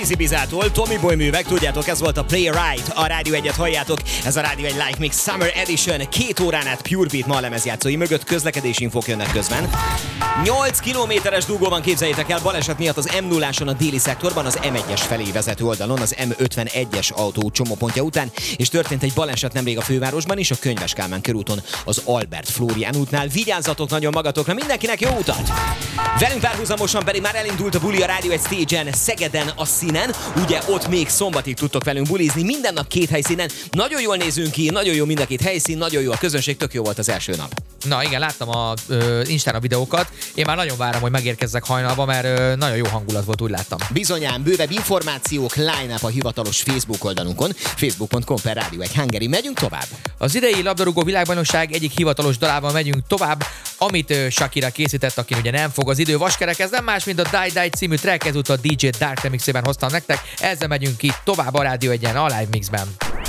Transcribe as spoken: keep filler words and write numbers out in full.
Easy Bizától, Tommy Boy művek, tudjátok, ez volt a Play Right, a Rádió egyet halljátok, ez a Rádió egy Like Mix Summer Edition, két órán át Pure Beat ma a lemezjátszói mögött, közlekedési infók jönnek közben. nyolc kilométeres dugó van, képzeljétek el, baleset miatt az em nulláson a déli szektorban, az em egyes felé vezető oldalon, az em ötvenegyes autó csomópontja után, és történt egy baleset nemrég a fővárosban is, a Könyves Kálmán körúton, az Albert Flórián útnál. Vigyázzatok nagyon magatokra, mindenkinek jó utat! Velünk párhuzamosan pedig már elindult a buli a Rádió egy Stage-en, Szegeden a Színen, ugye ott még szombatig tudtok velünk bulizni, minden nap két helyszínen, nagyon jól nézünk ki, nagyon jó mind a két helyszín, nagyon jó a közönség, tök jó volt az első nap. Na igen, láttam a ö, Instán a videókat, én már nagyon várom, hogy megérkezzek hajnalba, mert ö, nagyon jó hangulat volt, úgy láttam. Bizonyán, bővebb információk, line-up a hivatalos Facebook oldalunkon, facebook pont com per Rádió egy Hungary. Megyünk tovább. Az idei labdarúgó világbajnokság egyik hivatalos dalában megyünk tovább, amit ö, Shakira készített, akin ugye nem fog az idő vaskerek, ez nem más, mint a Die Die című track, ezúttal dé dzsé Dark remixében hoztam nektek, ezzel megyünk ki tovább a Rádió egyen, a Live Mixben.